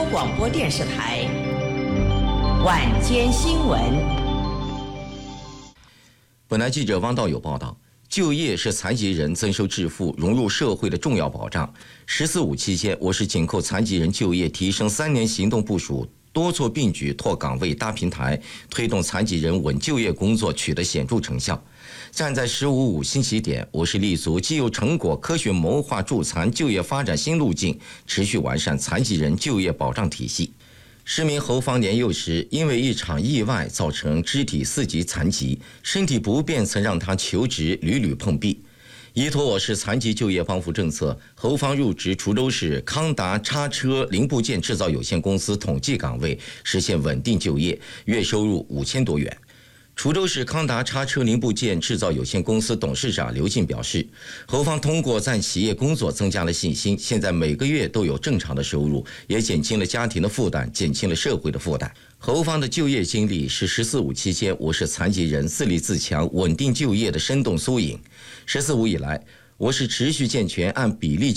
广播电视台晚间新闻。 本台记者汪道友报道，就业是残疾人增收致富、融入社会的重要保障。“14·5”期间，我市紧扣残疾人就业提升3年行动部署，多措并举拓岗位搭平台，推动残疾人稳就业工作取得显著成效。站在“15·5”新起点，我市立足既有成果，科学谋划助残就业发展新路径，持续完善残疾人就业保障体系。市民侯芳年幼时因为一场意外造成肢体4级残疾，身体不便曾让他求职屡屡碰壁。依托我市残疾就业帮扶政策，侯芳入职滁州市康达叉车零部件制造有限公司统计岗位，实现稳定就业，月收入5000多元。滁州市康达叉车零部件制造有限公司董事长刘进表示，侯芳通过在企业工作增加了信心，现在每个月都有正常的收入，也减轻了家庭的负担，减轻了社会的负担。侯芳的就业经历是“14·5”期间我市残疾人自立自强、稳定就业的生动缩影。“14·5”以来，我市持续健全按比例